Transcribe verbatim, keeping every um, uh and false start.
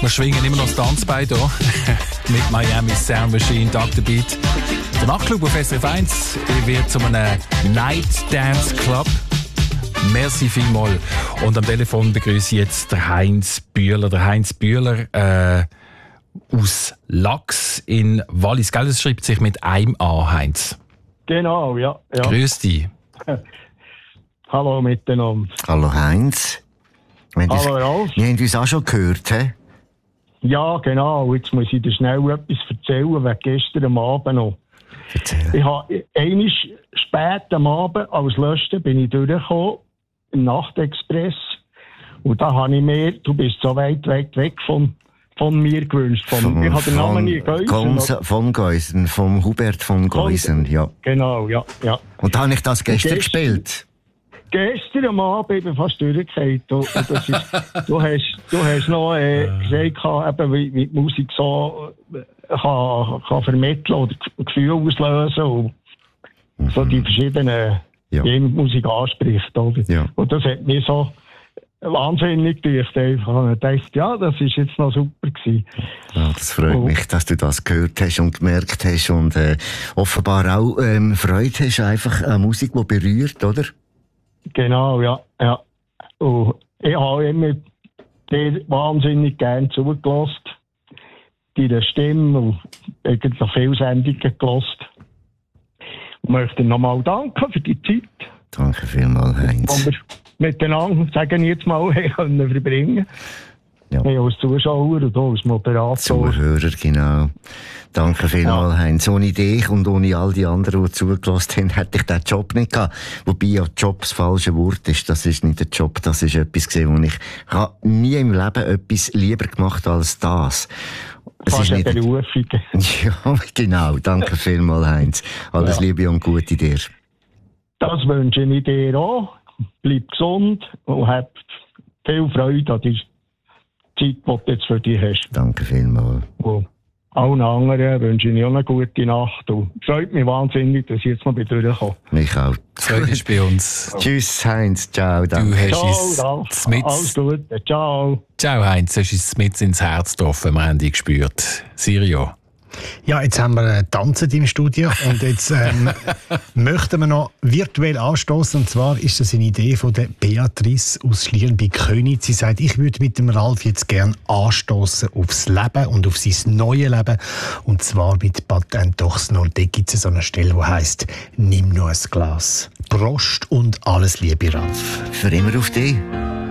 Wir schwingen immer noch das Tanzbein hier mit Miami Sound Machine, Doctor Beat. Der Nachtclub auf S R F eins wird zu einem Night Dance Club. Merci vielmals. Und am Telefon begrüße ich jetzt den Heinz Bühler. Der Heinz Bühler äh, aus Lachs in Wallis. Gell, das schreibt sich mit einem A, Heinz. Genau, ja. ja. Grüß dich. Hallo miteinander. Hallo Heinz. Wir haben Hallo uns, Ralf. wir haben uns auch schon gehört, he? Ja, genau. Jetzt muss ich dir schnell etwas erzählen, wegen gestern am Abend noch. Erzähl. Ich habe einmal spät am Abend als Löste bin ich durchgekommen, im Nachtexpress. Und da habe ich mir, du bist so weit, weit weg von, von mir gewünscht. Von, Von, ich habe den Namen nie von, Geusen. von Geusen, vom Hubert von Geusen, ja. Genau, ja, ja. Und da habe ich das gestern Gestern- gespielt. Gestern am Abend bin ich fast durchgefallen. Du, und das ist, du, hast, du hast noch äh, gesagt, eben, wie, wie die Musik so äh, kann, kann vermitteln oder Gefühle auslösen und Mhm. so die verschiedenen Ja. die Musik anspricht. Oder? Ja. Und das hat mich so wahnsinnig gedacht. Ich habe gedacht, ja, das war jetzt noch super gewesen. Ja, das freut Oh. mich, dass du das gehört hast und gemerkt hast und äh, offenbar auch ähm, Freude hast einfach an Musik, die berührt, oder? Genau, ja. ja. Und ich habe immer dir wahnsinnig gerne zugelassen. Deine Stimme und eigentlich viele Sendungen gelassen. Ich möchte nochmal danken für die Zeit, Danke vielmals, die Heinz. wir miteinander, sagen wir jetzt mal, haben können verbringen. Ja. Ja. Als Zuschauer und auch als Moderator. Zuhörer, genau. Danke vielmals, Ja. Heinz. Ohne dich und ohne all die anderen, die zugelassen haben, hätte ich diesen Job nicht gehabt. Wobei ja Job das falsche Wort ist. Das ist nicht der Job, das ist etwas gewesen, wo ich ich habe nie im Leben etwas lieber gemacht als das. Es Fast ist eine nicht... Berufung. Ja, genau. Danke vielmals, Heinz. Alles Ja. Liebe und Gute dir. Das wünsche ich dir auch. Bleib gesund und hab viel Freude an die Zeit, die du jetzt für dich hast. Danke vielmals. Und allen anderen wünsche ich auch eine gute Nacht. Und es freut mich wahnsinnig, dass ich jetzt noch durchkomme. Mich auch. Freude ist bei uns. Tschüss, Heinz. Ciao. Du Danke. hast Ciao, uns Ralf. mit. Alles Gute. Ciao. Ciao, Heinz. Du hast uns mit ins Herz getroffen. Wir haben dich gespürt. Sirio. Ja, jetzt haben wir äh, tanzen im Studio und jetzt ähm, möchten wir noch virtuell anstoßen. Und zwar ist das eine Idee von der Beatrice aus Schlieren bei Köniz. Sie sagt, ich würde mit dem Ralf jetzt gern anstoßen aufs Leben und auf sein neues Leben. Und zwar mit Patent Dochsner. Und da gibt es so eine Stelle, die heisst, nimm nur ein Glas. Prost und alles Liebe, Ralf. Für immer auf dich.